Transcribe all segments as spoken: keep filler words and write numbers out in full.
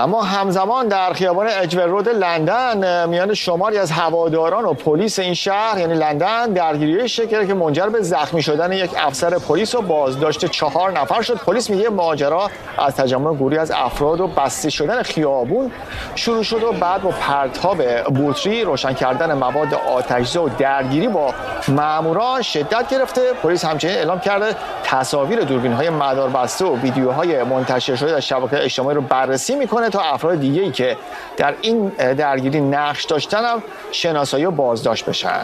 اما همزمان در خیابان اجور رود لندن میان شماری از هواداران و پلیس این شهر یعنی لندن درگیری شکل که منجر به زخمی شدن یک افسر پلیس و بازداشت چهار نفر شد. پلیس میگه ماجرا از تجمع گروهی از افراد و بسته شدن خیابون شروع شد و بعد با پرتاب بطری، روشن کردن مواد آتشزده و درگیری با ماموران شدت گرفته. پلیس همچنین اعلام کرده تصاویر دوربین‌های مداربسته و ویدیوهای منتشر شده در شبکه‌های اجتماعی رو بررسی میکنه تا افراد دیگه‌ای که در این درگیری نقش داشتن هم شناسایی و بازداشت بشن.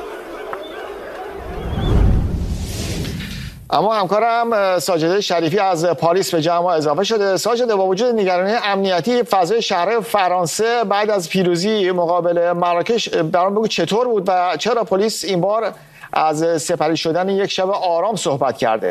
اما همکارم ساجده شریفی از پاریس به جمع اضافه شده. ساجده، با وجود نگرانی امنیتی فضای شهر فرانسه بعد از پیروزی مقابل مراکش، برام بگو چطور بود و چرا پلیس این بار از سپری شدن یک شب آرام صحبت کرده؟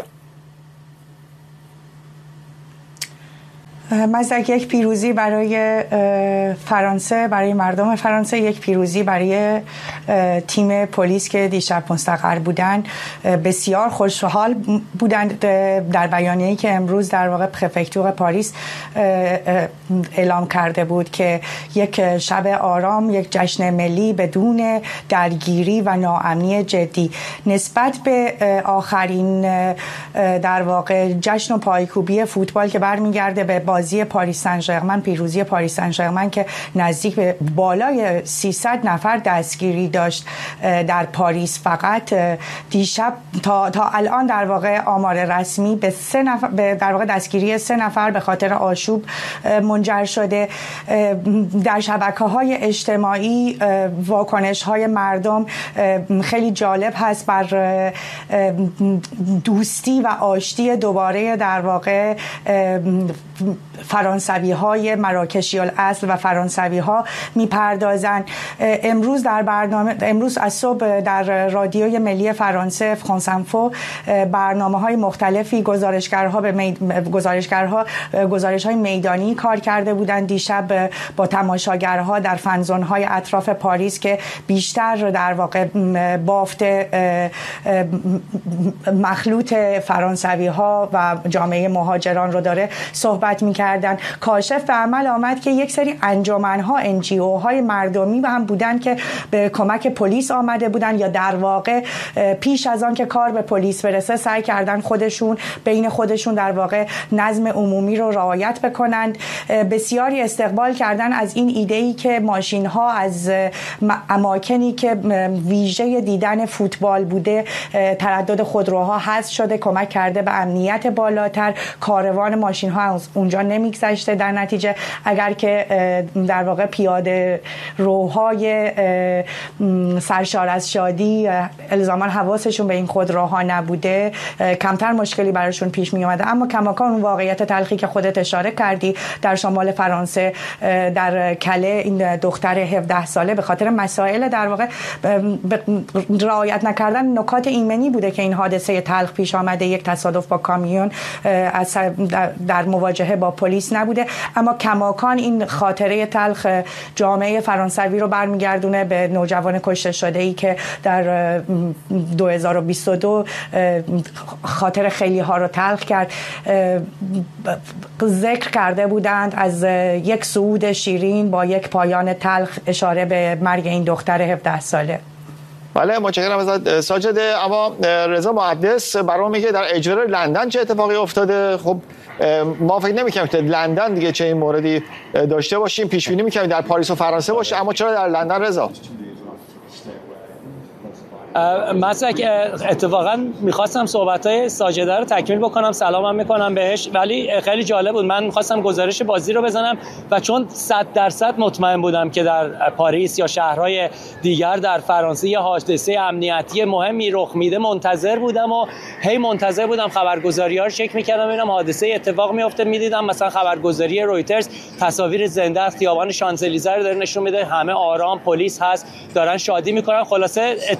مزدک یک پیروزی برای فرانسه، برای مردم فرانسه، یک پیروزی برای تیم پلیس که دیشب مستقر بودن. بسیار خوشحال بودند. در بیانیه‌ای که امروز در واقع پرفکتور پاریس اعلام کرده بود که یک شب آرام، یک جشن ملی بدون درگیری و ناامنی جدی. نسبت به آخرین در واقع جشن و پایکوبی فوتبال که برمیگرده به بازی پاریس سن ژرمن، پیروزی پاریس سن ژرمن که نزدیک به بالای سیصد نفر دستگیری داشت در پاریس، فقط دیشب تا تا الان در واقع آمار رسمی به سه نفر، به در واقع دستگیری سه نفر به خاطر آشوب منجر شده. در شبکه‌های اجتماعی واکنش‌های مردم خیلی جالب هست بر دوستی و آشتی دوباره در واقع فرانسوی های مراکشی الاصل و فرانسوی ها میپردازن. امروز در برنامه امروز از صبح در رادیوی ملی فرانسه فرانس انفو برنامه های مختلفی گزارشگرها به مید... گزارشگرها گزارش های میدانی کار کرده بودند دیشب با تماشاگرها در فنزون های اطراف پاریس که بیشتر در واقع بافت مخلوط فرانسوی ها و جامعه مهاجران رو داره صحبت می‌کردن. کاشف به عمل آمد که یک سری انجمن‌ها، ان جی او های مردمی هم بودن که به کمک پلیس آمده بودن یا در واقع پیش از آن که کار به پلیس برسه سعی کردن خودشون بین خودشون در واقع نظم عمومی رو رعایت بکنند. بسیاری استقبال کردن از این ایده‌ای که ماشین‌ها از اماکنی که ویژه دیدن فوتبال بوده تردد خودروها حذف شده، کمک کرده به امنیت بالاتر. کاروان ماشین‌ها از اونجا نمیگذشته. در نتیجه اگر که در واقع پیاده روهای سرشار از شادی الزاما حواسشون به این خودروها نبوده، کمتر مشکلی براشون پیش می اومده. اما کماکان اون واقعیت تلخی که خودت اشاره کردی در شمال فرانسه در کله این دختر هفده ساله به خاطر مسائل در واقع رعایت نکردن نکات ایمنی بوده که این حادثه تلخ پیش آمده. یک تصادف با کامیون از در مواجهه با پلیس نبوده، اما کماکان این خاطره تلخ جامعه فرانسوی رو برمیگردونه به نوجوان کشته شده ای که در دو هزار و بیست و دو خاطر خیلی ها رو تلخ کرد. ذکر کرده بودند از یک صعود شیرین با یک پایان تلخ، اشاره به مرگ این دختر هفده ساله. بله، متشکرم ازت ساجده. اما رضا مقدس برام میگه در اجرای لندن چه اتفاقی افتاده؟ خب ما فکر نمی‌کنیم که لندن دیگه چه این موردی داشته باشیم، پیش بینی می‌کنیم در پاریس و فرانسه باشه، اما چرا در لندن رضا؟ مثلا اتفاقا میخواستم صحبت‌های ساجده رو تکمیل بکنم، سلامم میکنم بهش، ولی خیلی جالب بود. من میخواستم گزارش بازی رو بزنم و چون صد درصد مطمئن بودم که در پاریس یا شهرهای دیگر در فرانسه یه حادثه امنیتی مهمی رخ میده، منتظر بودم و هی منتظر بودم خبرگزاری‌ها رو چک میکردم ببینم حادثه اتفاق میفته. میدیدم مثلا خبرگزاری رویترز تصاویر زنده از خیابان شانزلیزه رو داره نشون میده، همه آرام، پلیس هست، دارن شادی میکنن. خلاصه اتفاقی تا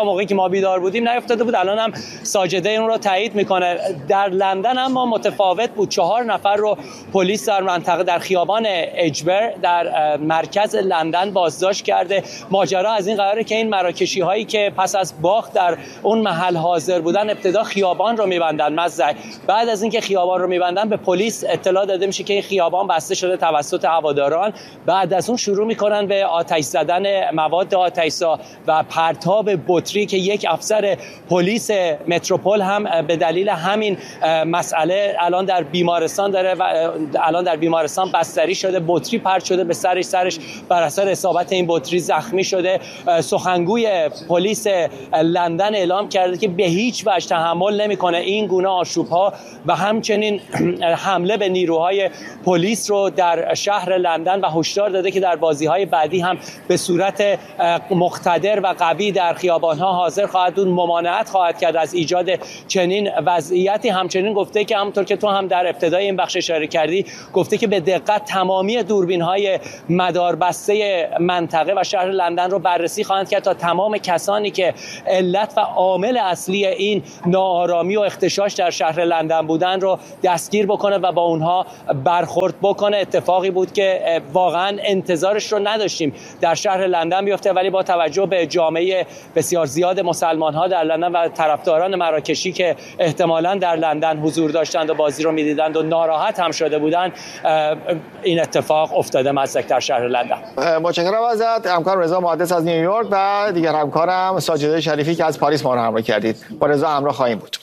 تا موقعی که ما بیدار بودیم نیفتاده بود. الان هم ساجده اون رو تایید میکنه. در لندن اما متفاوت بود. چهار نفر رو پلیس در منطقه در خیابان اجبر در مرکز لندن بازداشت کرده. ماجرا از این قراره که این مراکشی هایی که پس از باخت در اون محل حاضر بودن ابتدا خیابان رو میبندن مزرعه، بعد از اینکه خیابان رو میبندن به پلیس اطلاع داده میشه که این خیابان بسته شده توسط هواداران. بعد از اون شروع میکنن به آتش زدن مواد آتش‌زا و پرتاب بطری که یک افسر پلیس متروپول هم به دلیل همین مسئله الان در بیمارستان داره و الان در بیمارستان بستری شده. بطری پرت شده به سرش، سرش بر اثر اصابت این بطری زخمی شده. سخنگوی پلیس لندن اعلام کرده که به هیچ وجه تحمل نمیکنه این گونه آشوب‌ها و همچنین حمله به نیروهای پلیس رو در شهر لندن و هشدار داده که در بازی‌های بعدی هم به صورت مقتدر و قوی در خیابان‌ها حاضر خواهد بود، ممانعت خواهد کرد از ایجاد چنین وضعیتی. همچنین گفته که همونطور که تو هم در ابتدای این بخش اشاره کردی، گفته که به دقت تمامی دوربین‌های مداربسته منطقه و شهر لندن رو بررسی خواهند کرد تا تمام کسانی که علت و عامل اصلی این ناآرامی و اختشاش در شهر لندن بودن رو دستگیر بکنه و با اونها برخورد بکنه. اتفاقی بود که واقعا انتظارش رو نداشتیم در شهر لندن بیفته، ولی با توجه به جامعه بسیار زیاد مسلمان‌ها در لندن و طرفداران مراکشی که احتمالاً در لندن حضور داشتند و بازی رو می‌دیدند و ناراحت هم شده بودند، این اتفاق افتاده مزدک در شهر لندن. متشکرم ازت همکار رضا محدث از نیویورک و دیگر همکارم ساجده شریفی که از پاریس ما رو همراه کردید. با رضا همراه خواهیم بود.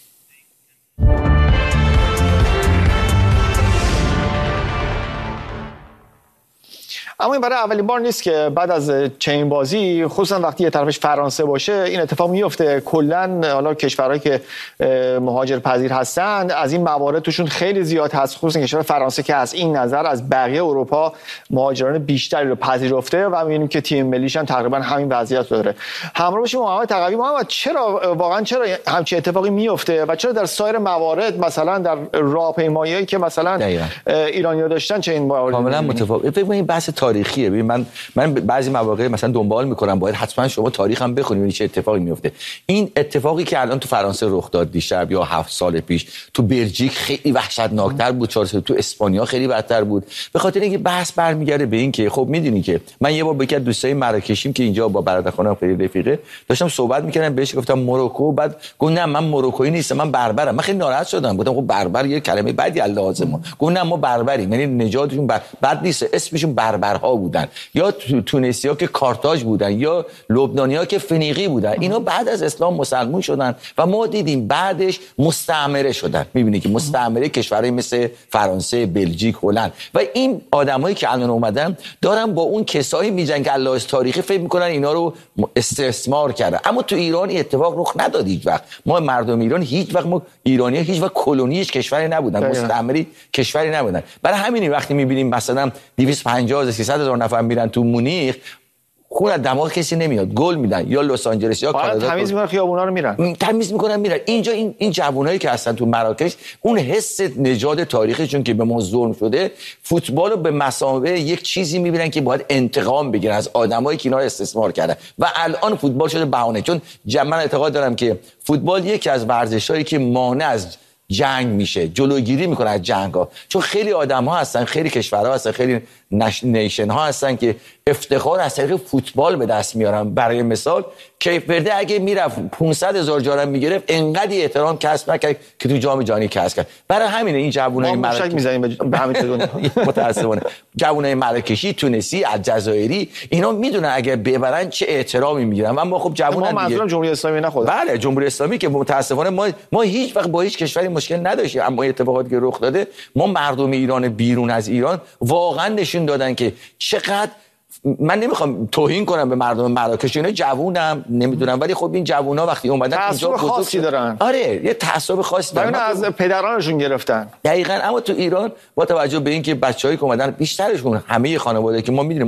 اما این برای اولین بار نیست که بعد از چنین بازی، خصوصا وقتی یه طرفش فرانسه باشه، این اتفاق میفته. کلا حالا کشورهایی که مهاجر پذیر هستن از این موارد توشون خیلی زیاد هست، خصوصا کشور فرانسه که از این نظر از بقیه اروپا مهاجران بیشتری رو پذیرفته و می‌بینیم که تیم ملیش هم تقریبا همین وضعیت داره. همراه باشیم محمد تقوی. محمد، چرا واقعا چرا همچین اتفاقی میفته و چرا در سایر موارد مثلا در راهپیماییایی که مثلا ایرانی‌ها داشتن چه این موارد کاملا متفاوته؟ فکر کنم این بحث تاریخیه. ببین من من بعضی مواقع مثلا دنبال میکنم، باید حتما شما تاریخ هم بخونید ببینید چه اتفاقی میفته. این اتفاقی که الان تو فرانسه رخ داد دیشب یا هفت سال پیش، تو بلژیک خیلی وحشتناکتر بود، چهار سال تو اسپانیا خیلی بدتر بود. به خاطر اینکه بحث برمیگرده به این که خب میدونی که من یه بار با یک دوستای مراکشیم که اینجا با برادر خانم خیلی رفیقه داشتم صحبت میکردم، بهش گفتم مروکو، بعد گفت نه من مروکویی نیستم، من بربرم. من خیلی ناراحت شدم، گفتم خب بربر یه کلمه بدی لازمه. گفت نه ما بربریم، یعنی نژادشون بر... بد نیست، اسمشون بربرها بودن، یا تونسی‌ها که کارتاژ بودن، یا لبنانی‌ها که فنیقی بودن. اینا بعد از اسلام مسلمان شدن و ما دیدیم بعدش مستعمره شدن. می‌بینی که مستعمره کشورهای مثل فرانسه، بلژیک، هلند و این آدمایی که الان اومدن دارن با اون کسایی میجنگن که الله تاریخی فکر می‌کنن اینا رو استثمار کردن. اما تو ایران این اتفاق رخ نداد هیچ وقت. ما مردم ایران هیچ وقت، ما ایرانی‌ها هیچ وقت کلونی هیچ کشوری نبودن، مستعمره کشوری نبودن. برای همین وقتی می‌بینیم مثلا دویست و پنجاه تا سیصد هزار نفر میرن تو مونیخ، خون از دماغ کسی نمیاد، گل میدن، یا لس آنجلس یا کانادا تمیز میکنن خیابونا رو میرن تمیز میکنن میرن. اینجا این این جوانایی که هستن تو مراکش، اون حس نژاد تاریخیشون که به ما ظلم شده، فوتبال رو به مثابه یک چیزی میبینن که باید انتقام بگیرن از آدمایی که اینا رو استثمار کردن و الان فوتبال شده بهانه. چون من اعتقاد دارم که فوتبال یکی از ورزشایی که مانع از جنگ میشه، جلوگیری میکنه از جنگ‌ها. چون خیلی آدم‌ها هستن، خیلی کشورها هستن، خیلی نیشن ها هستن که افتخار از طریق فوتبال به دست میارن. برای مثال کیپ ورده اگه میرفت پانصد هزار جارم میگرفت، انقدر احترام کسب نکرد که تو جام جهانی کسب کرد. برای همینه این جوونای مراکشی ما میزنیم به همین دنیا متأسفانه جوونای مراکشی، تونسی، الجزایری، اینا میدونن اگه ببرن چه احترامی میگیرن. و ما خب جوونن ما منظورم جمهوری اسلامی نه خود. بله جمهوری اسلامی که متأسفانه ما ما هیچ وقت با هیچ کشوری مشکل نداشتیم، اما اتفاقاتی که رخ داده، ما مردم ایران بیرون از ایران واقعا نشون دادن که چقدر، من نمیخوام توهین کنم به مردم مراکش، اینا جوونم نمیدونم، ولی خب این جوونا وقتی اومدن اینجا خاصی دارن. آره یه تعصب خاصی دارن، اینا از پدرانشون گرفتن دقیقاً. اما تو ایران با توجه به اینکه بچه‌هایی که اومدن بیشترشون همه خانواده که ما میدونیم، ما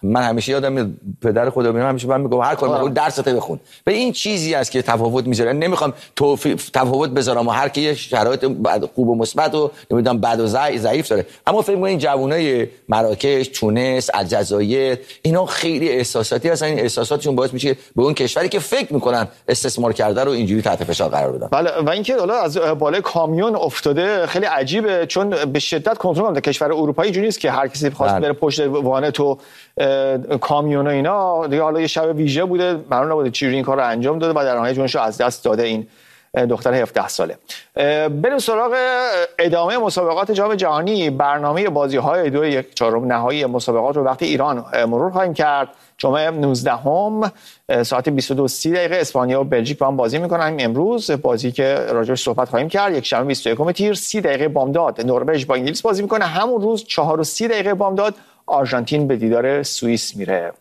من همیشه یادم میاد پدر خدا ببینم همیشه من میگم هر کار می‌کنی درست بخون. به این چیزی است که تفاوت میذاره. نمیخوام تفاوت بذارم و هر کی یه شرایط خوب و مثبت و نمیدونم بد و ضعیف داره، اما فکر می‌کنم این جوانای مراکش، تونس، الجزایر اینا خیلی احساساتی هستن. این احساساتشون باعث میشه به اون کشوری که فکر میکنن استثمار کرده رو اینجوری تحت فشار قرار بدن. بله و اینکه حالا از بالای کامیون افتاده خیلی عجیبه، چون به شدت کنترل کننده کشور اروپایی اینجوری نیست که هر کسی بخواد بره پشت وانت و کامیون و اینا دیگه. حالا یه شب ویژه بوده، معلوم نبوده چجوری این کار رو انجام داده و در نهایت جونش رو از دست داده این دختر هفده ساله. بریم سراغ ادامه مسابقات جام جهانی. برنامه بازی‌های دو یک چهارم نهایی مسابقات رو وقتی ایران مرور خواهیم کرد. جمعه نوزدهم ساعت بیست و دو و سی دقیقه اسپانیا و بلژیک با هم بازی می‌کنن. امروز بازی که راجعش صحبت خواهیم کرد. یک شنبه بیست و یکم تیر سی دقیقه بامداد نروژ با انگلیس بازی می‌کنه. همون روز چهار و سی دقیقه بامداد آرژانتین به دیدار سوئیس میره.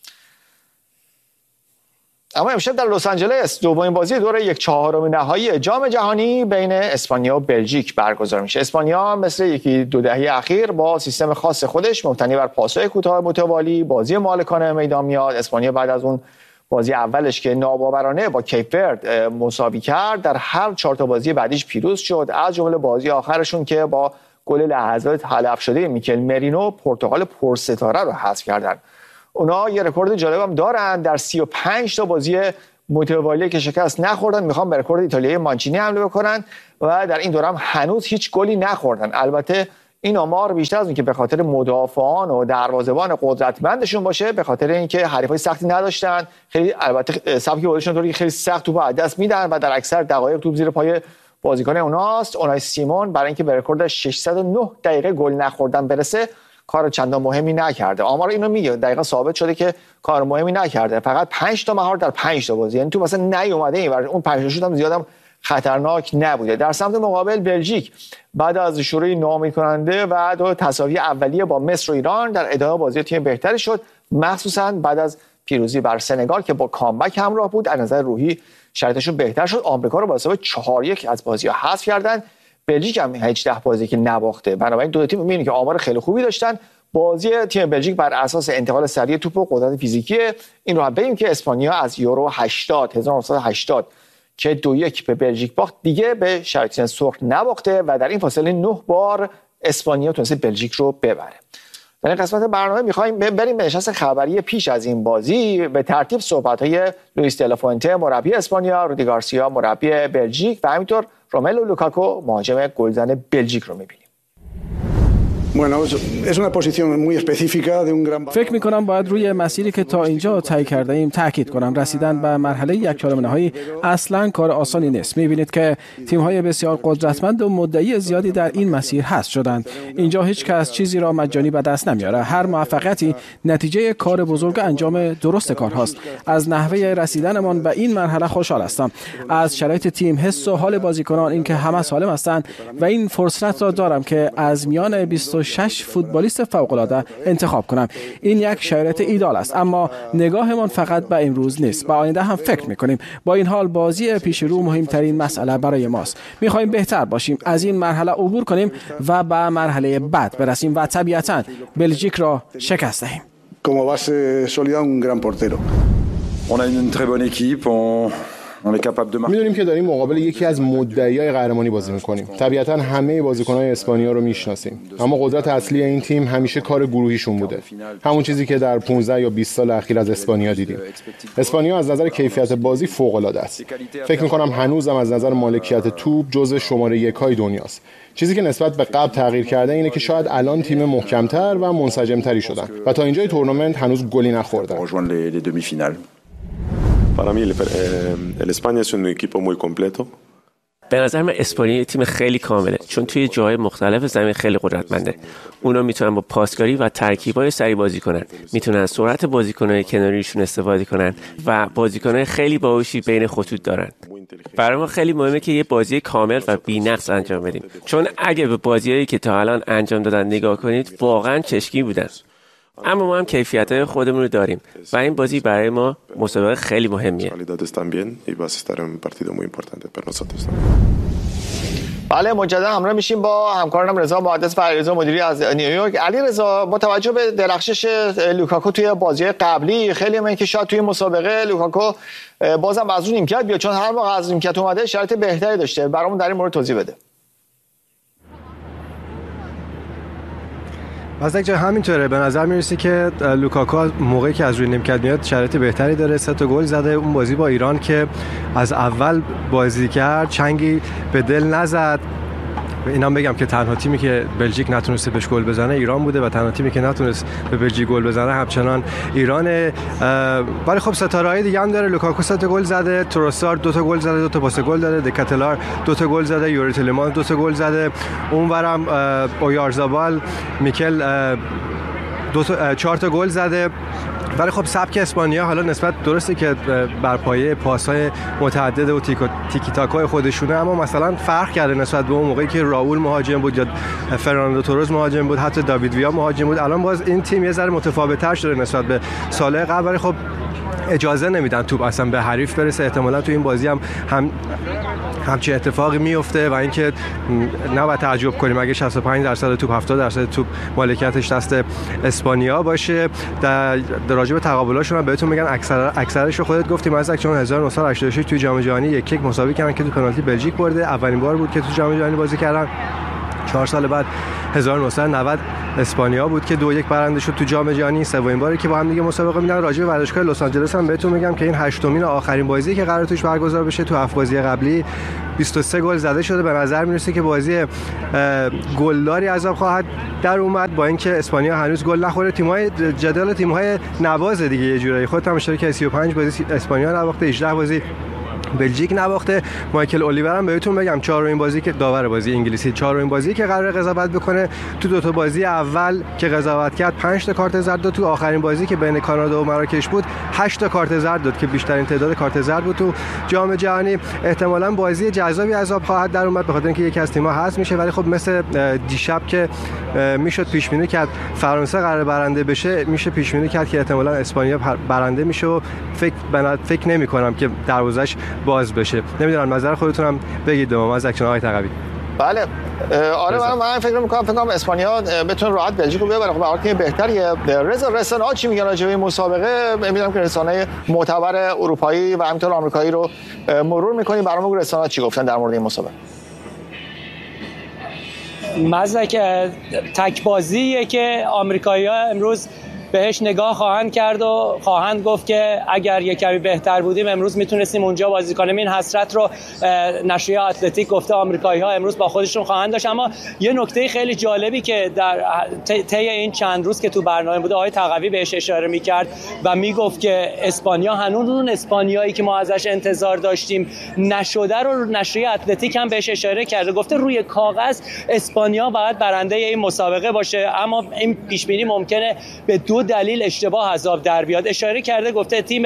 اما امشب در لس آنجلس دومین بازی دور یک چهارم نهایی جام جهانی بین اسپانیا و بلژیک برگزار میشه. اسپانیا مثل یکی دو دهه اخیر با سیستم خاص خودش مبتنی بر پاس‌های کوتاه متوالی بازی مالکانه میدان میاد. اسپانیا بعد از اون بازی اولش که ناباورانه با کیپ ورد مساوی کرد، در هر چهار تا بازی بعدیش پیروز شد، از جمله بازی آخرشون که با گل لحظات حذف شده میکل مرینو پرتغال پرستاره رو حذف کردن. اونا یه رکورد جالب هم دارن، در سی و پنج تا بازی متوالی که شکست نخوردن. میخوام به رکورد ایتالیایی مانچینی حمله بکنن و در این دوره هم هنوز هیچ گلی نخوردن. البته این آمار بیشتر از اون که به خاطر مدافعان و دروازه‌بان قدرتمندشون باشه، به خاطر اینکه حریفای سختی نداشتن. خیلی البته سبک بازیشون طوری خیلی سخت توپو از دست میدن و در اکثر دقایق توپ زیر پای بازیکن اوناست. اونای سیمون برای اینکه به رکورد ششصد و نه دقیقه گل نخوردن برسه کار چندان مهمی نکرده. آمار اینو میگه، دقیقاً ثابت شده که کار مهمی نکرده. فقط پنج تا مهار در پنج تا بازی، یعنی تو مثلا نیومده این ور اون پنج تا شوت هم زیادم خطرناک نبوده. در سمت مقابل بلژیک بعد از شروعی ناامید کننده و دو تساوی اولیه با مصر و ایران در ادامه بازی تیم بهتری شد، مخصوصا بعد از پیروزی بر سنگال که با کامبک همراه بود. از نظر روحی شرایطشون بهتر شد. آمریکا رو با حساب چهار یک از بازی‌ها حذف کردن. بلژیک هم هجده بازی که نباخته. بنابراین دو تیم می‌بینید که آمار خیلی خوبی داشتن. بازی تیم بلژیک بر اساس انتقال سریع توپ و قدرت فیزیکی. این رو هم بگیم که اسپانیا از یورو هشتاد هزار و نهصد و هشتاد که دو یک به بلژیک باخت دیگه به شرکت‌های سرخ نباخته و در این فاصله نه بار اسپانیا تونسته بلژیک رو ببره. در این قسمت برنامه می‌خوایم بریم به نشست خبری پیش از این بازی. به ترتیب صحبت‌های لوئیس دلافونته مربی اسپانیا، رودی گارسیا مربی بلژیک و همینطور روملو لوکاکو مهاجم گلزن بلژیک رو می‌بینیم. فکر می‌کنم باید روی مسیری که تا اینجا طی کرده ایم تاکید کنم. رسیدن به مرحله یک چهارم نهایی اصلاً کار آسانی نیست. می‌بینید که تیم‌های بسیار قدرتمند و مدعی زیادی در این مسیر هست شدند. اینجا هیچ کس چیزی را مجانی به دست نمیاره. هر موفقیتی نتیجه کار بزرگ انجام درست کارهاست. از نحوه رسیدنمان به این مرحله خوشحال هستم. از شرایط تیم، حس و حال بازیکنان، اینکه همه سالم هستند و این فرصت را دارم که از میان بیست و شش فوتبالیست فوق‌العاده انتخاب کنم. این یک شرایط ایدال است، اما نگاهمان فقط به امروز نیست. به آینده هم فکر می‌کنیم. با این حال بازی پیش رو مهمترین مسئله برای ماست. می‌خوایم بهتر باشیم، از این مرحله عبور کنیم و به مرحله بعد برسیم و طبیعتاً بلژیک را شکست دهیم. Como base sólida un gran portero. On a une très bonne équipe. On میدونیم که داریم مقابل یکی از مدعیای قهرمانی بازی میکنیم. طبیعتا همه بازیکنان اسپانیا رو میشناسیم، اما قدرت اصلی این تیم همیشه کار گروهیشون بوده. همون چیزی که در پانزده یا بیست سال اخیر از اسپانیا دیدیم. اسپانیا از نظر کیفیت بازی فوق العاده است. فکر میکنم هنوزم از نظر مالکیت توپ جزو شماره یکای دنیاست. چیزی که نسبت به قبل تغییر کرده اینه که شاید الان تیم محکم‌تر و منسجم‌تری شدن و تا اینجای تورنمنت هنوز گلی نخوردن. Para mí el, el España es un equipo muy completo. به نظر من اسپانیا تیم خیلی کامله، چون توی جاهای مختلف زمین خیلی قدرتمنده. اونا میتونن با پاسکاری و ترکیبای سریع بازی کنن، میتونن سرعت بازیکن‌های کناریشون استفاده کنن و بازیکن‌های خیلی باهوشی بین خطوط دارن. برای ما خیلی مهمه که یه بازی کامل و بی‌نقص انجام بدیم، چون اگه به بازیایی که تا الان انجام دادن نگاه کنید واقعا چشکی بودن. اما ما هم کیفیت‌های خودمون رو داریم و این بازی برای ما مسابقه خیلی مهمیه. بله مجددا همراه میشیم با همکارانم رضا محدث و علیرضا مدیری از نیویورک. علیرضا، با توجه به درخشش لوکاکو توی بازی قبلی، خیلی من که شاید توی مسابقه لوکاکو بازم از اون نیمکت بیاد، چون هر موقع از نیمکت اومده شرایط بهتری داشته. برامون در این مورد توضیح بده. واسه جا همینطوره، به نظر میرسه که لوکاکو موقعی که از روی نیمکت میاد شرایط بهتری داره. سه تا گل زده. اون بازی با ایران که از اول بازی کرد چنگی به دل نزد. اینم بگم که تنها تیمی که بلژیک نتونسته بهش گل بزنه ایران بوده و تنها تیمی که نتونست به بلژیک گل بزنه همچنان ایرانه. ولی خب ستاره‌های دیگه هم داره. لوکاکو سه تا گل زده، تروسار دو تا گل زده، دو تا پاس گل داده، دکاتلار دو تا گل زده، یوری تلمان دو تا گل زده. اونورم اویارزابال میکل دو تا چهار تا گل زده. ولی خب سبک اسپانیا حالا نسبت درسته که بر پایه پاس‌های متعدد و تیکی تاکای خودشونه، اما مثلا فرق کرده نسبت به اون موقعی که راول مهاجم بود یا فرناندو توروز مهاجم بود، حتی داوید ویا مهاجم بود. الان باز این تیم یه ذره متفاوت‌تر شده نسبت به سال قبل. ولی خب اجازه نمیدن توپ اصلا به حریف برسه. احتمالاً تو این بازی هم هم همچین اتفاقی میفته و اینکه نباید تعجب کنیم اگه شصت و پنج درصد توپ هفتاد درصد توپ مالکیتش دست اسپانیا باشه. در راجع به تقابلاشون هم بهتون میگن اکثر اکثرش رو خودت گفتیم، از چون هزار و نهصد و هشتاد و شش توی جام جهانی یک یک مساوی کردن که تو پنالتی بلژیک برده. اولین بار بود که تو جام جهانی بازی کردن. چهار سال بعد هزار و نهصد و نود اسپانیا بود که دو یک برنده شد تو جام جهانی. سومین باری که با هم دیگه مسابقه میدن. راجع به ورزشگاه لس آنجلس هم بهتون میگم که این هشتمین آخرین بازی که قرار توش برگزار بشه. تو هفت بازی قبلی بیست و سه گل زده شده. به نظر میرسه که بازی گلداری عذاب خواهد در اومد، با اینکه اسپانیا هنوز گل نخوره. تیم‌های جدال تیم‌های نواز دیگه یه جورایی. خودت هم اشاره کردی سی و پنج بازی اسپانیا نباخته، هجده بازی بلژیک نباخته. مایکل اولیور هم بهتون بگم چهارمین بازی که داور بازی انگلیسی، چهارمین بازی که قراره قضاوت بکنه. تو دو تا بازی اول که قضاوت کرد پنج تا کارت زرد داد. تو آخرین بازی که بین کانادا و مراکش بود هشت تا کارت زرد داد که بیشترین تعداد کارت زرد بود تو جام جهانی. احتمالاً بازی جذابی عذاب خواهد در اومد، به خاطر اینکه یکی از تیم‌ها حذف میشه. ولی خب مثل دیشب که میشد پیش بینی کرد فرانسه قرار برنده بشه، میشه پیش بینی کرد که احتمالاً اسپانیا برنده میشه و فکر بنا... فکر نمی‌کنم که دروازش باز بشه. نمیدونم نظر خودتون هم بگید به ما از اکشن آقای تقوی. بله آره من, من فکر می‌کنم فکر کنم اسپانیا بتونه راحت بلژیک رو ببره. خب البته بهتریه. رضا رسانه‌ها چی میگن راجع به این مسابقه؟ می‌بینم که رسانه‌های معتبر اروپایی و همینطور آمریکایی رو مرور می‌کنیم. برامون رسانه‌ها چی گفتن در مورد این مسابقه؟ مزدک تک بازیه که آمریکایی‌ها امروز بهش نگاه خواهند کرد و خواهند گفت که اگر یک کمی بهتر بودیم امروز میتونستیم اونجا بازی کنیم. این حسرت رو نشریه اتلتیک گفته آمریکایی‌ها امروز با خودشون خواهند داشت. اما یه نکته خیلی جالبی که در طی این چند روز که تو برنامه بوده آقای تقوی بهش اشاره میکرد و میگفت که اسپانیا هنوز اون اسپانیایی که ما ازش انتظار داشتیم نشده رو نشریه اتلتیک هم بهش اشاره کرده. گفته روی کاغذ اسپانیا باید برنده این مسابقه باشه، اما این پیش بینی ممکنه به دو دلیل اشتباه از آب در بیاد. اشاره کرده گفته تیم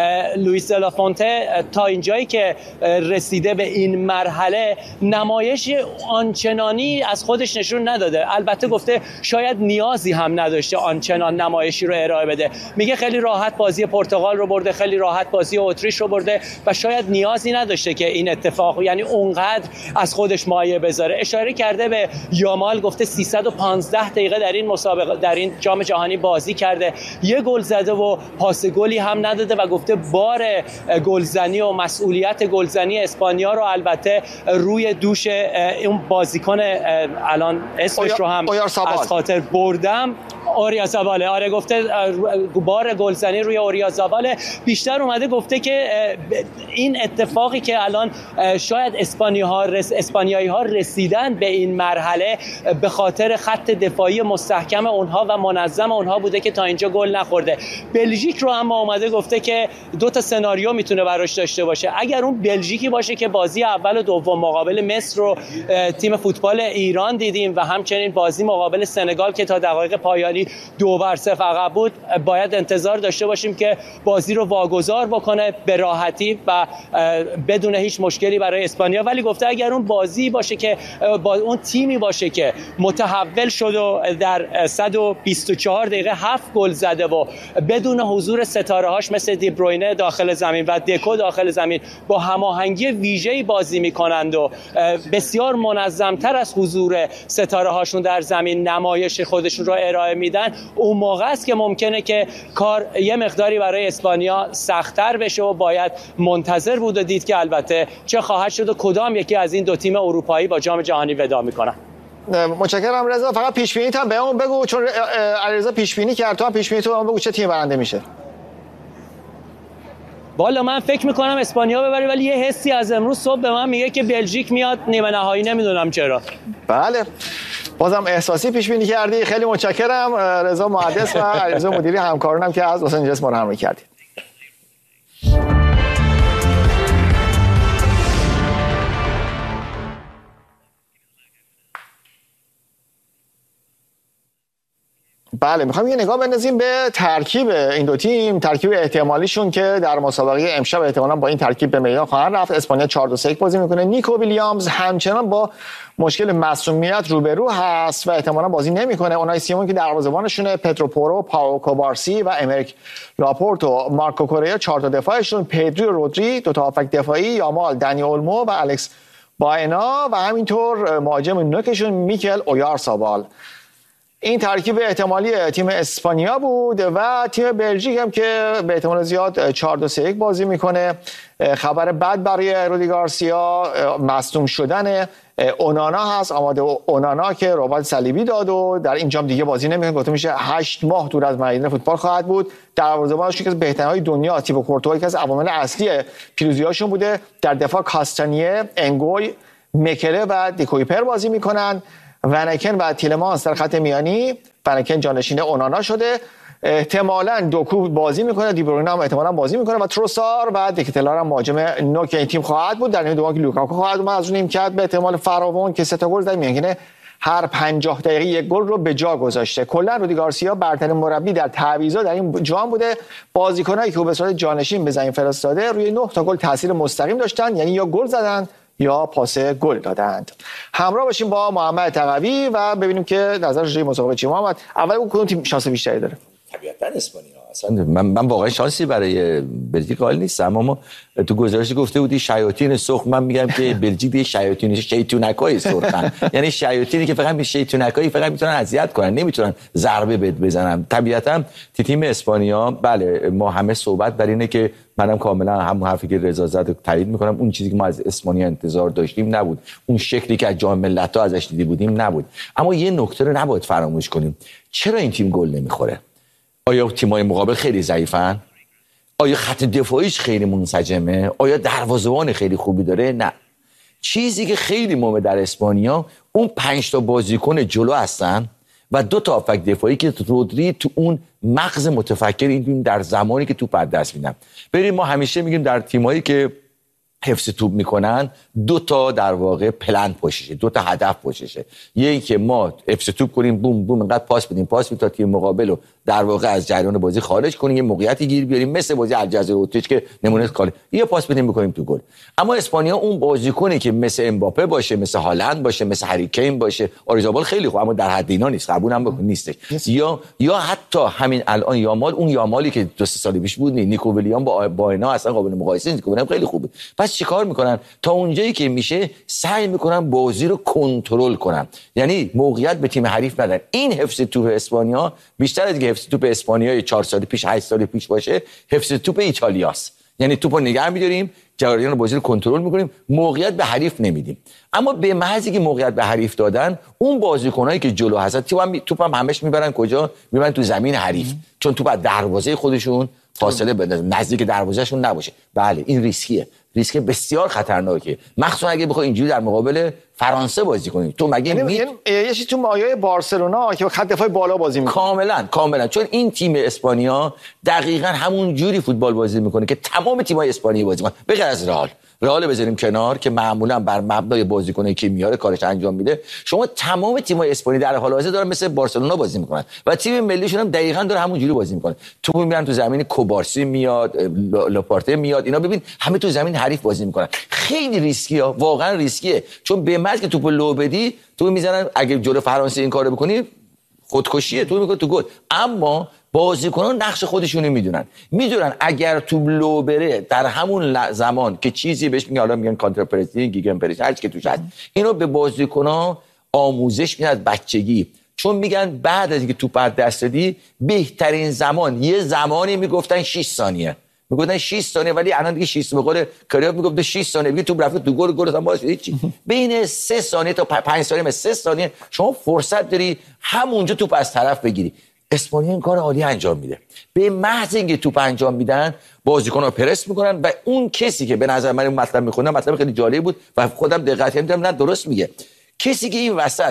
لوئیس دلافونته تا اینجایی که رسیده به این مرحله نمایش آنچنانی از خودش نشون نداده. البته گفته شاید نیازی هم نداشته آنچنان نمایشی رو ارائه بده. میگه خیلی راحت بازی پرتغال رو برده، خیلی راحت بازی اتریش رو برده و شاید نیازی نداشته که این اتفاق یعنی اونقدر از خودش مایه بذاره. اشاره کرده به یامال، گفته سیصد و پانزده دقیقه در این مسابقه در این جام جهانی بازی کرده، یه گل زده و پاس گلی هم نداده و گفته بار گلزنی و مسئولیت گلزنی اسپانیا رو البته روی دوش اون بازیکن الان اسمش رو هم از خاطر بردم اوریازاباله. آره گفته بار گلزنی روی اوریازاباله بیشتر اومده. گفته که این اتفاقی که الان شاید اسپانیایی‌ها رس... اسپانیایی‌ها رسیدن به این مرحله به خاطر خط دفاعی مستحکم اونها و منظم اونها بوده که تا اینجا گل نخورده. بلژیک رو هم اومده گفته که دو تا سناریو میتونه براش داشته باشه. اگر اون بلژیکی باشه که بازی اول و دوم مقابل مصر رو تیم فوتبال ایران دیدیم و همچنین بازی مقابل سنگال که تا دقایق پایانی دو بر صفر عقب بود، باید انتظار داشته باشیم که بازی رو واگذار بکنه به راحتی و بدون هیچ مشکلی برای اسپانیا. ولی گفته اگر اون بازی باشه که با اون تیمی باشه که متحول شد و در صد و بیست و چهار دقیقه هفت هفت گل زده و بدون حضور ستاره هاش مثل دی بروینه داخل زمین و دکو داخل زمین با هماهنگی ویژه‌ای بازی میکنند و بسیار منظمتر از حضور ستاره هاشون در زمین نمایش خودشون رو ارائه میدن، اون موقع است که ممکنه که کار یه مقداری برای اسپانیا سخت‌تر بشه و باید منتظر بود و دید که البته چه خواهد شد و کدام یکی از این دو تیم اروپایی با جام جهانی وداع میکنن. متشکرم رضا. فقط پیش بینیت هم بهمون بگو، چون علیرضا پیش بینی کرد، تو هم پیش بینی تو بگو چه تیم برنده میشه. والا من فکر میکنم اسپانیا ببره، ولی یه حسی از امروز صبح به من میگه که بلژیک میاد نیمه نهایی، نمیدونم چرا. بله بازم احساسی پیش بینی کردی. خیلی متشکرم رضا محدث و علیرضا مدیری همکارانم که از لس آنجلس ما رو همراهی کردید. بله میخوام یه نگاه بندازیم به ترکیب این دو تیم، ترکیب احتمالیشون که در مسابقه امشب احتمالاً با این ترکیب به میدان خواهند رفت. اسپانیا چهار دو سه یک بازی میکنه. نیکو ویلیامز همچنان با مشکل معصومیت روبرو هست و احتمالاً بازی نمیکنه. اونای سیمون که دروازه‌بانشونه، پدرو پورو، پاو کوبارسی و امریک لاپورت و مارکو کوریا چهار تا دفاعشون، پدری و رودری دو تا هافک دفاعی، یامال، دنی اولمو و الکس باینا و همینطور مهاجم نوکشون میکل اویارسابال. این ترکیب احتمالی تیم اسپانیا بود و تیم بلژیک هم که به احتمال زیاد چهار دو سه یک بازی میکنه. خبر بد برای رودی گارسیا مصدوم شدن اونانا هست. آماده اونانا که رباط صلیبی داد و در این جام دیگه بازی نمیکنه، گفته میشه هشت ماه دور از میدان فوتبال خواهد بود. دروازه‌بانش که از بهترین‌های دنیا تیبو کورتوا که از عوامل اصلی پیروزی‌هاشون بوده. در دفاع کاستانیه، انگوی، مکله و دیکویپر بازی میکنن. ونکن و تیلمانس در خط میانی. ونکن جانشین اونانا شده. احتمالاً دوکو بازی میکنه، دی بروینه هم احتمالاً بازی میکنه و تروسار و دکتلار هم مهاجم نوک این تیم خواهد بود. در نیمه دوم که لوکاکو خواهد اومد از اون کرد به احتمال فراوان که سه تا گل زد، میانگینه هر پنجاه دقیقه یک گل رو به جا گذاشته. کلا رودی گارسیا برترین مربی در تعویضا در این جام بوده. بازیکنایی که به صورت جانشین به زمین فرستاده روی نه تا گل تاثیر مستقیم داشتن، یعنی یا گل زدن یا پاس گل دادند. همراه باشیم با محمد تقوی و ببینیم که نظر جوی مسابقه چی. محمد، اول اون کدوم تیم شانس بیشتری داره؟ طبیعتاً اسپانیا. اصلا من من واقعا شانسی برای بلژیک قائل نیستم، اما تو گزارش گفته بودی شیاطین سرخ، من میگم که بلژیک دیگه شیاطین شیطونکای سرخن. یعنی شیاطینی که فقط شیطونکایی فقط میتونن اذیت کنن، نمیتونن ضربه بد بزنن. طبیعتاً تیم اسپانیا، بله ما همه صحبت بر اینه که منم کاملا همون حرفی که رضا زد تایید میکنم، اون چیزی که ما از اسپانیا انتظار داشتیم نبود، اون شکلی که از جام ملت‌ها ازش دیده بودیم نبود. اما یه نکته رو نباید فراموش کنیم، چرا این تیم گل نمیخوره؟ آیا تیم‌های مقابل خیلی ضعیفن؟ آیا خط دفاعیش خیلی منسجمه؟ آیا دروازه‌بان خیلی خوبی داره؟ نه. چیزی که خیلی مهمه در اسپانیا اون پنج تا بازیکن جلو هستن و دو تا هافک دفاعی که رودری تو اون مغز متفکر این در زمانی که توپ از دست میدن. بریم ما همیشه میگیم در تیمایی که حفظ توپ میکنن دو تا در واقع پلن پشتشه، دو تا هدف پشتشه. یکی که ما حفظ توپ کنیم، بوم بوم انقدر پاس بدیم پاس بدیم تا تیم مقابل رو در واقع از جریان بازی خارج کنیم، یه موقعیتی گیر بیاریم مثل بازی الجزایر اوتریچ که نمونه کاله، یه پاس بدیم بکنیم تو گل. اما اسپانیا اون بازیکنی که مثل امباپه باشه، مثل هالند باشه، مثل هری کین باشه، آریزابال خیلی خوب اما در حد اینا نیست، قبولم بکن نیستش. یا یا حتی همین الان یامال، اون یامالی که دو سه سال پیش بود، نیکو ویلیام با با اینا اصلا قابل مقایسه نیست، نیکو خیلی خوبه. پس چیکار میکنن؟ تا اونجایی که میشه سعی میکنن بازی رو کنترل کنن، یعنی موقعیت به تیم حریف ندن. این حفظ توپ اسپانیا بیشتر از اینکه حفظ توپ اسپانیا چهار سال پیش هشت سال پیش باشه، حفظ توپ ایتالیاست. یعنی توپو نگه می‌داریم، جریان بازی رو کنترل می‌کنیم، موقعیت به حریف نمیدیم. اما به محضی که موقعیت به حریف دادن، اون بازیکنایی که جلو هستن توپم توپم همش میبرن کجا؟ میبرن تو زمین حریف، چون توپ از دروازه خودشون فاصله بندازن، نزدیک دروازه‌شون نباشه. بله این ریسکیه، ریسک بسیار خطرناکه، مخصوصا اگه بخوای اینجوری در مقابل فرانسه بازی کنی. تو مگه یعنی می... یه چیزی تو مایه بارسلونا که خط دفاع بالا بازی میکنه. کاملا کاملا، چون این تیم اسپانیا دقیقاً همون جوری فوتبال بازی میکنه که تمام تیم‌های اسپانیا بازی میکنن، به غیر از رئال. رئال بذاریم کنار که معمولا بر مبنای بازیکنی که میاره کارش انجام میده. شما تمام تیم‌های اسپانیا در حال حاضر دارن مثل بارسلونا بازی میکنن و تیم ملیشون هم دقیقاً داره همون جوری بازی میکنه. تو میبرن تو زمین، کوبارسی میاد، لاپارته میاد، اینا ببین همه تو زمین حریف بازی میکنن. خیلی ریسکیه، واقعا ریسکیه، چون به محض که توپو لو بدی تو میزنن. اگه جلو فرانسه این کارو بکنی خودکشیه، تو میگه تو گل. اما بازیکنان نقش خودشونو میدونن میدونن اگر تو لو بره در همون زمان که چیزی بهش میگن، حالا میگن کانتر پرسینگ، گیگن پرسینگ، هر چی که توش هست، اینو به بازیکنان آموزش میدن از بچگی. چون میگن بعد از اینکه توپ از دست دادی بهترین زمان، یه زمانی میگفتن شش ثانیه، میگفتن شش ثانیه، ولی الان دیگه شش به قول کریاب میگفت شش ثانیه، دیگه توپ رفت تو گل، گل هم باز هیچ. بین سه ثانیه تا پنج ثانیه، به سه ثانیه شما فرصت داری همونجا توپ از طرف بگیری. اسپانیا این کار عالی انجام میده. به محض اینکه توپ انجام میدن بازیکن‌ها پرس میکنن و اون کسی که به نظر من مطلب میخوندم مطلب خیلی جالب بود و خودم دقت کردم نه درست میگه، کسی که این وسط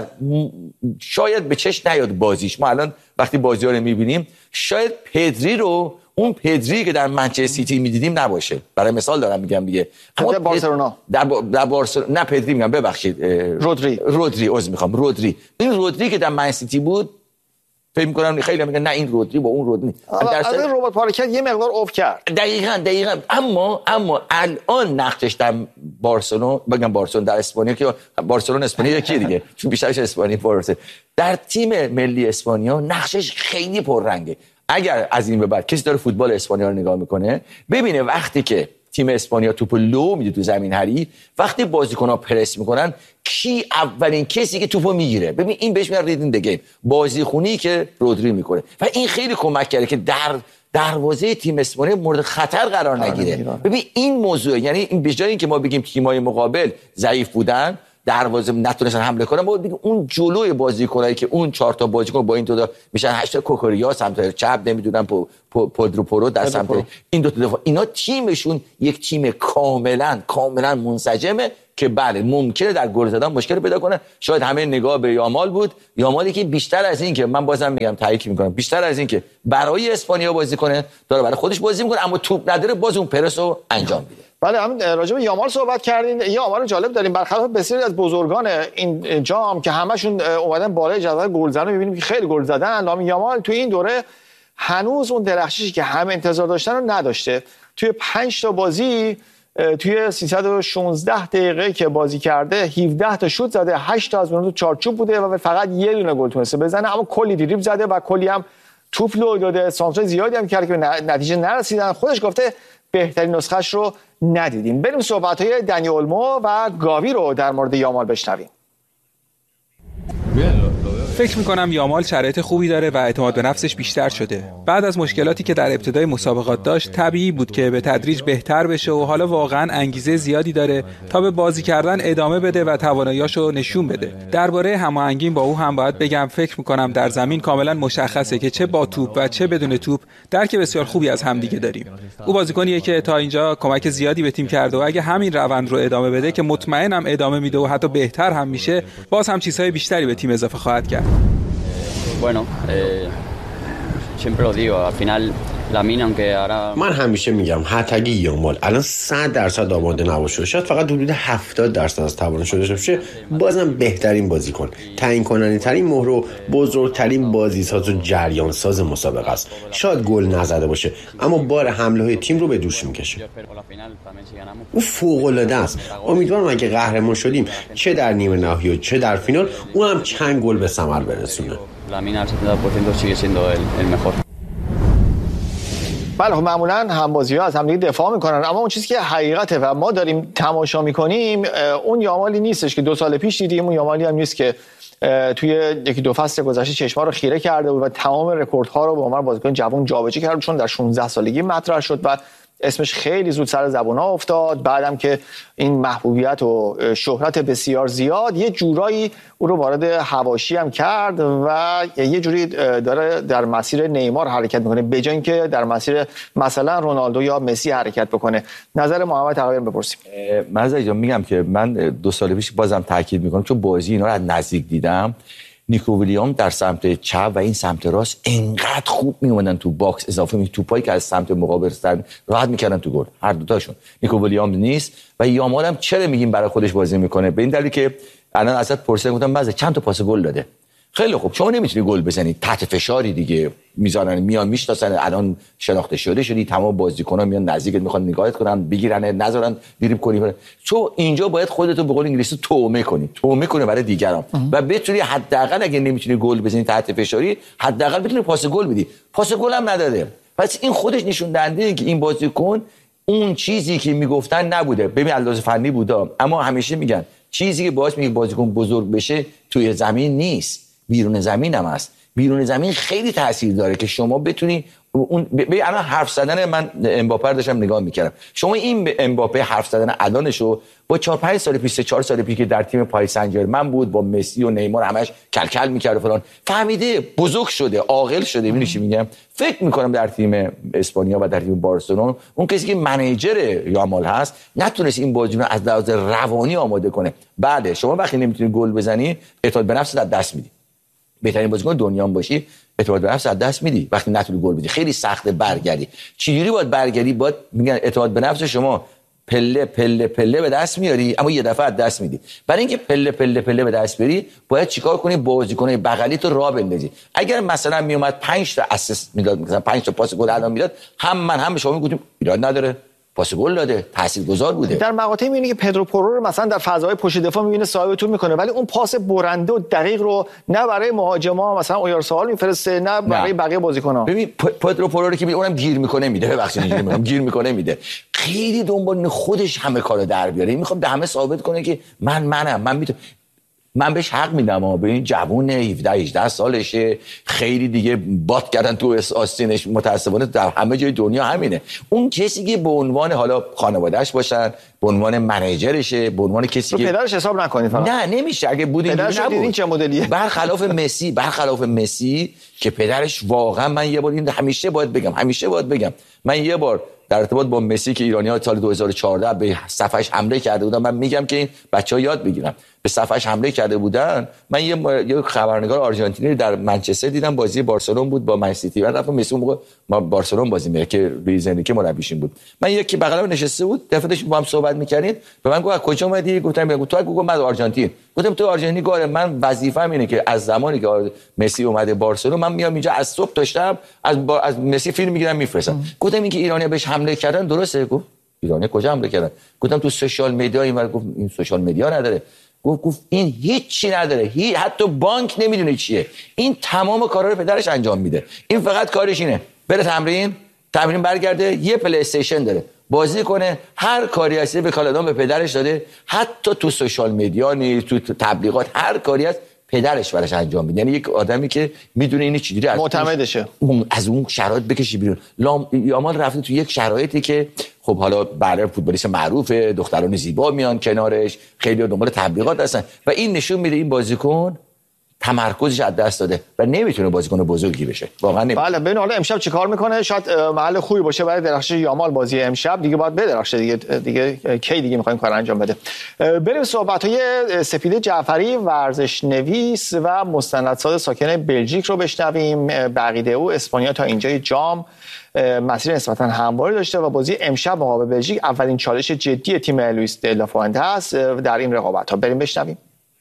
شاید به چشم نیاد بازیش، ما الان وقتی بازی‌ها رو میبینیم شاید پدری رو اون پدری که در منچستر سیتی میدیدیم نباشه، برای مثال دارم میگم دیگه، اما در بارسلونا در, با... در بارسلونا نه پدری میگم ببخشید رودری رودری عذر میخوام رودری این رودری که در منچستر سیتی بود فکر می‌کنم خیلی میگن نه این رودری با اون رودری از این ربات پارکت یه مقدار اوف کرد. دقیقاً دقیقاً اما اما الان نقشش در بارسلونا، بگم بارسلونا در اسپانیا که بارسلونا اسپانیا یکی دیگه چون بیشترش اسپانیا فورسه، در تیم ملی اسپانیا نقشش خیلی پررنگه. اگر از این به بعد کسی داره فوتبال اسپانیا رو نگاه میکنه ببینه وقتی که تیم اسپانیا توپ لو میده تو زمین حریف، وقتی بازیکن‌ها پرس میکنن کی اولین کسی که توپو میگیره، ببین این بهش میگن ریدینگ دی گیم، بازیخونی که رودری میکنه و این خیلی کمک کرده که در دروازه تیم اسپانیا مورد خطر قرار نگیره. ببین این موضوع، یعنی این به جای اینکه ما بگیم تیم‌های مقابل ضعیف بودن دروازه نتونستن حمله کنن، ما بگیم اون جلوی بازیکنایی که اون چهار تا بازیکن با این دو تا میشن هشت تا کوکوریا سمت چپ، نمیدونن پودرو پرو در سمت این دو تا دفاع، اینا تیمشون یک تیم کاملا کاملا منسجمه که بله ممکنه در گل زدن مشکل پیدا کنه. شاید همه نگاه به یامال بود، یامالی که بیشتر از این که من بازم میگم تایید میکنم بیشتر از این که برای اسپانیا بازی کنه داره برای خودش بازی میکنه، اما توپ نداره باز اون پرسو انجام میده. بله همین راجع به یامال صحبت کردین، یه آمار جالب داریم برخلاف بسیاری از بزرگان این جام که همشون اومدن بالای جدول گلزنی، میبینیم که خیلی گل زدن، لامین یامال توی این دوره هنوز اون درخششی که همه انتظار داشتن رو نداشته. توی پنج تا بازی توی سیصد و شانزده دقیقه که بازی کرده هفده تا شوت زده، هشت تا از اونها تو چارچوب بوده و فقط یه دونه گل تونسته بزنه، اما کلی دریبل زده و کلی هم توپ لو داده، سانترهای زیادی هم کرده که به نتیجه نرسیدن. خودش گفته بهترین نسخه‌اش رو ندیدیم. بریم صحبت‌های دنی اولمو و گاوی رو در مورد یامال بشنویم. فکر میکنم یامال شرایط خوبی داره و اعتماد به نفسش بیشتر شده. بعد از مشکلاتی که در ابتدای مسابقات داشت طبیعی بود که به تدریج بهتر بشه و حالا واقعا انگیزه زیادی داره تا به بازی کردن ادامه بده و تواناییاشو نشون بده. درباره هماهنگی با او هم باید بگم فکر میکنم در زمین کاملا مشخصه که چه با توپ و چه بدون توپ درک بسیار خوبی از همدیگه داریم. او بازیکنیه که تا اینجا کمک زیادی به تیم کرده و اگه همین روند رو ادامه بده که مطمئنم ادامه میده و حتی بهتر هم میشه، باز هم چیزهای بیشتری به تیم اضافه خواهد کرد. Bueno, eh, siempre lo digo, al final Lamine aunque ahora من همیشه میگم حتی اگه یامال الان صد درصد آماده نباشه، شاید فقط حدود هفتاد درصد از توانش داشته باشه، بازم بهترین بازیکن، تعیین کننده ترین مهر و بزرگترین بازیساز و جریان ساز مسابقه است. شاید گل نزده باشه اما بار حمله های تیم رو به دوش میکشه. او فوق العاده است. امیدوارم اگه قهرمان شدیم چه در نیمه نهایی و چه در فینال اون هم چند گل به ثمر برسونه. Lamine al setenta por ciento sigue siendo el, el mejor. بله خب معمولا همبازی‌ها از همدیگه دفاع میکنن، اما اون چیزی که حقیقته و ما داریم تماشا میکنیم اون یامالی نیستش که دو سال پیش دیدیم، اون یامالی هم نیست که توی یکی دو فصل گذشته چشما رو خیره کرده بود و تمام رکوردها رو به عنوان بازیکن جوان جابجا کرد، چون در شانزده سالگی مطرح شد و اسمش خیلی زود سر زبون‌ها افتاد. بعدم که این محبوبیت و شهرت بسیار زیاد یه جورایی او رو وارد حواشی هم کرد و یه جوری داره در مسیر نیمار حرکت میکنه به جای اینکه در مسیر مثلا رونالدو یا مسی حرکت بکنه. نظر محمد تقریبا بپرسیم. من جان میگم که من دو سال پیش بازم تاکید میکنم چون بازی اینا رو از نزدیک دیدم، نیکو ویلیام در سمت چپ و این سمت راست انقدر خوب میومدن تو باکس، اضافه می توپایی که از سمت مقابل سر راحت میکردن تو گل هر دو تاشون. نیکو ویلیام نیست و یامال هم چرا میگیم برای خودش بازی میکنه؟ به این دلیل که الان ازت پرسیدم گفتم بعضی چند تا پاس گل داده، خیلی خوب، شما نمیتونی گل بزنی، تحت فشاری دیگه میذارن، میان میشناسن، الان شناخته شده شدی، تمام بازیکن‌ها میان نزدیکت میخوان نگاهت کنن، بگیرن، نذارن دریبل کنی. چون اینجا باید خودتو به قول انگلیسی تومه کنی، تومه کنی برای دیگران و بتونی حداقل اگه نمیتونی گل بزنی تحت فشاری، حداقل بتونی پاس گل بدی. پاس گل هم نداده. پس این خودش نشون دهنده که این بازیکن اون چیزی که میگفتن نبوده. ببین اندازه فنی بودا، اما همیشه میگن چیزی که باعث میشه بازیکن بزرگ بشه توی زمین نیست، بیرون زمین هم هست. بیرون زمین خیلی تاثیر داره که شما بتونی اون ببین الان حرف زدن من امباپه داشتم نگاه میکردم، شما این امباپه حرف زدن الانشو با چهار پنج سال پیش، سه چهار سال پیش که در تیم پاریس سن ژرمن بود با مسی و نیمار همش کلکل میکرد و فلان، فهمیده بزرگ شده، عاقل شده. میبینی چی میگم؟ فکر میکنم در تیم اسپانیا و در تیم بارسلونا اون کسی که منیجر یامال هست نتونست این بازیکن رو از لحاظ روانی آماده کنه. بعد شما وقتی نمیتونی گل بزنی اعتماد به نفست از دست میدی. بهترین بازیکن دنیا هم باشی اعتماد به نفس از دست میدی وقتی نتونی گل بدی. خیلی سخته برگردی. چجوری باید برگردی؟ باید میگن اعتماد به نفس شما پله پله پله به دست میاری اما یه دفعه از دست میدی. برای اینکه پله پله پله به دست بری باید چیکار کنی؟ بازیکنای بغلی تو راه بندازی. اگر مثلا میومد پنج تا اسیست میداد، مثلا پنج تا پاس گل الان میداد، هم من هم به شما میگفتیم ایراد نداره، پاس گل داده، تاثیرگذار بوده. در مقاطعی می‌بینی که پدرو پورو رو مثلا در فضای پشت دفاع می‌بینه صاحب توپ میکنه، ولی اون پاس برنده و دقیق رو نه برای مهاجما مثلا اویارسال میفرسته نه برای نه. بقیه بازیکن‌ها. ببین پدرو پورو رو که اونم گیر میکنه میده، ببخشید اینجوری میگم، گیر میکنه میده. خیلی دنبال خودش همه کارو در بیاره. میخوام به همه ثابت کنه که من منم، من میتونم. من بهش حق میدم ها، به این جوون هفده هجده سالشه، خیلی دیگه بات کردن تو آستینش، متاسفانه در همه جای دنیا همینه. اون کسی که به عنوان حالا خانواده‌اش باشن، به عنوان منیجرشه، به عنوان کسی که پدرش حساب نکنید فقط. نه نمیشه، اگه بود اینجوری نبود. این چه مدلیه؟ برخلاف مسی، برخلاف مسی که پدرش واقعا، من یه بار این همیشه باید بگم، همیشه باید بگم، من یه بار در ارتباط با مسی که ایرانی‌ها سال دو هزار و چهارده به صفحش حمله کرده بودن، من میگم که این بچه‌ها یاد بگیرن، به صفحش حمله کرده بودن. من یه یه خبرنگار آرژانتینی در منچستر دیدم، بازی بارسلون بود با منسیتی، بعد رفتم مسی اون موقع ما بارسلون بازی می‌کرد که لوئیز انریکه مربیشون بود. من یکی بغلم نشسته بود، دفعهش با هم صحبت می‌کردیم، به من گفت از کجا اومدی؟ گفتم تو گفتم من آرژانتین. گفتم تو آرژانتینی گاره، من وظیفه‌م اینه که از زمانی که مسی اومده بارسلون من میام اینجا از صبح تا شب از با... از مسی فیلم میگیرم میفرستم. گفتم این که ایرانی‌ها بهش حمله کردن درسته؟ گفت ایرانی کجا حمله کردن؟ گفتم تو سوشال مدیا. این گفت این سوشال مدیا نداره. گفت گفت این هیچ چی نداره، هی حتی بانک نمیدونه چیه. این تمام کارا رو پدرش انجام میده. این فقط کارش اینه بره تمرین، تمرین برگرده، یه پلی استیشن داره، بازی کنه، هر کاری هست به کالادان به پدرش داده، حتی تو سوشال مدیا نی تو تبلیغات هر کاری هست پدرش براش انجام میده. یعنی یک آدمی که میدونه این چجوری از معتمدشه، اون از اون شرایط بکشی بیرون. یامال رفته تو یک شرایطی که خب حالا برای فوتبالیست معروفه، دختران زیبا میان کنارش، خیلی دنبال تبلیغات هستن و این نشون میده این بازیکن تمرکزش از دست داده و نمیتونه بازیکن بزرگی بشه. واقعا نمیتونه. بله ببین حالا امشب چیکار میکنه؟ شاید محل خوبی باشه برای درخشش یامال بازی امشب. دیگه باید بدرخشه دیگه، دیگه کی دیگه میخوایم کار انجام بده. بریم صحبت‌های سپیده جعفری، ورزش نویس و مستندساز ساکن بلژیک رو بشنویم. بقیده او اسپانیا تا اینجای جام مسیر نسبتا همواری داشته و بازی امشب مقابل بلژیک اولین چالش جدی تیم لوئیس دلا فوئنته است در این رقابت‌ها. بریم بشنویم.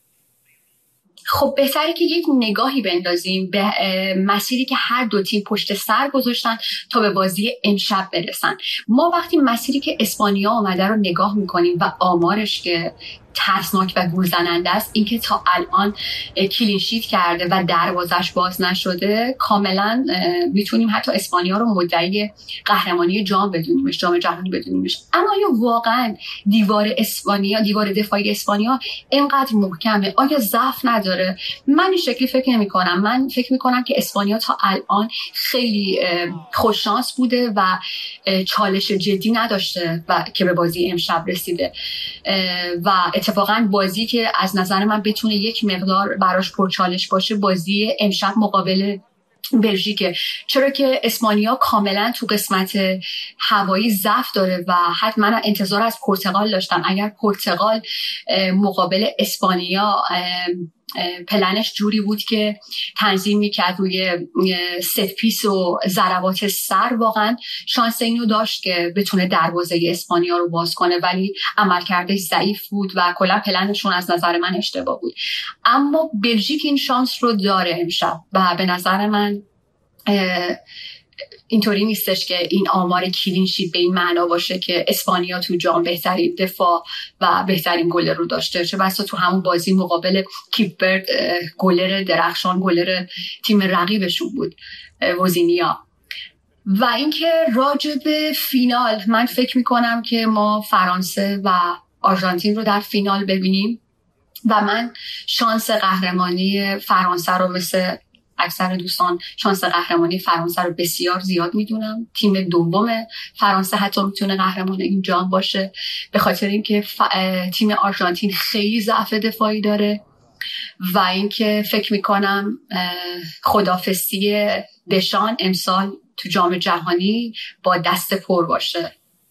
خب بهتره که یک نگاهی بندازیم به مسیری که هر دو تیم پشت سر گذاشتن تا به بازی امشب برسن. ما وقتی مسیری که اسپانیا آمده رو نگاه میکنیم و آمارش که ترسناک و گولزننده است، اینکه تا الان کلین شیت کرده و دروازش باز نشده، کاملا میتونیم حتی اسپانیا رو مدعی قهرمانی جام بدونیمش، جام جهانی بدونیمش. اما آیا واقعا دیوار اسپانیا، دیوار دفاعی اسپانیا اینقدر محکمه؟ آیا ضعف نداره؟ من این شکلی فکر نمی کنم. من فکر می کنم که اسپانیا تا الان خیلی خوش شانس بوده و چالش جدی نداشته و که به بازی امشب رسیده و اتفاقا بازی که از نظر من بتونه یک مقدار براش پرچالش باشه بازی امشب مقابل بلژیکه، چرا که اسپانیا کاملا تو قسمت هوایی ضعف داره و حتما انتظار از پرتغال داشتم. اگر پرتغال مقابل اسپانیا پلنش جوری بود که تنظیم میکرد روی ست پیس و ضربات سر. واقعا شانس اینو داشت که بتونه دروازه اسپانیا رو باز کنه، ولی عملکردش ضعیف بود و کلا پلنشون از نظر من اشتباه بود. اما بلژیک این شانس رو داره امشب و به نظر من اینطوری نیستش که این آمار کلین شیت به این معنا باشه که اسپانیا تو جام بهترین دفاع و بهترین گلر رو داشته، چه بسا تو همون بازی مقابل کیپ برد گلر درخشان، گلر تیم رقیبشون بود، وزینیا. و اینکه راجع به فینال، من فکر میکنم که ما فرانسه و آرژانتین رو در فینال ببینیم و من شانس قهرمانی فرانسه رو مثل اکثر دوستان شانس قهرمانی فرانسه رو بسیار زیاد میدونم. تیم دوم فرانسه حتی میتونه قهرمان این جام باشه، به خاطر اینکه ف... تیم آرژانتین خیلی ضعف دفاعی داره و اینکه فکر میکنم خدافظی دشان امسال تو جام جهانی با دست پر باشه.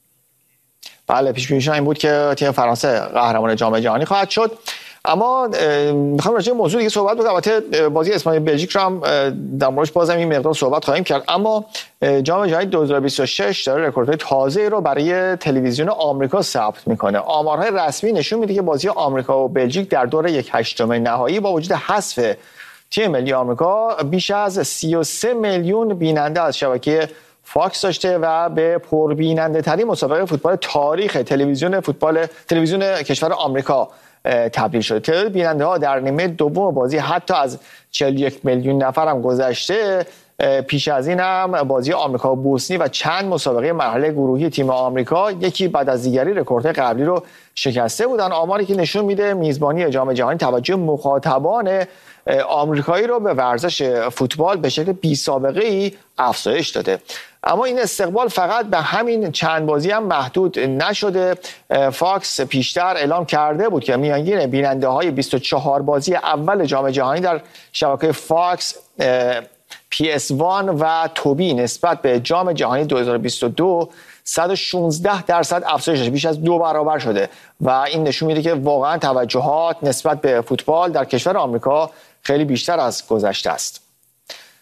بله، پیش بینیشون این بود که تیم فرانسه قهرمان جام جهانی خواهد شد. اما میخوام راجع به موضوع دیگه صحبت بکنم. البته بازی اسپانیا بلژیک رو هم در موردش بازم این مقدار صحبت خواهیم کرد، اما جام جهانی دو هزار و بیست و شش داره رکوردهای تازه رو برای تلویزیون آمریکا ثبت میکنه. آمارهای رسمی نشون میده که بازی آمریکا و بلژیک در دور یک هشتم نهایی با وجود حذف تیم ملی آمریکا بیش از سی و سه میلیون بیننده از شبکه فاکس داشته و به پربیننده ترین مسابقه فوتبال تاریخ تلویزیون فوتبال تلویزیون کشور آمریکا تبدیل شده. تعداد بیننده ها در نیمه دوم بازی حتی از چهل و یک میلیون نفر هم گذشته. پیش از این هم بازی آمریکا و بوسنی و چند مسابقه مرحله گروهی تیم آمریکا یکی بعد از دیگری رکورد قبلی رو شکسته بودن. آماری که نشون میده میزبانی جام جهانی توجه مخاطبان آمریکایی رو به ورزش فوتبال به شکل بی سابقه ای افزایش داده. اما این استقبال فقط به همین چند بازی هم محدود نشده. فاکس پیشتر اعلام کرده بود که میانگین بیننده های بیست و چهار بازی اول جام جهانی در شبکه فاکس، پی اس وان و توبی نسبت به جام جهانی دو هزار و بیست و دو صد و شانزده درصد افزایش، بیش از دو برابر شده و این نشون میده که واقعا توجهات نسبت به فوتبال در کشور آمریکا خیلی بیشتر از گذشته است.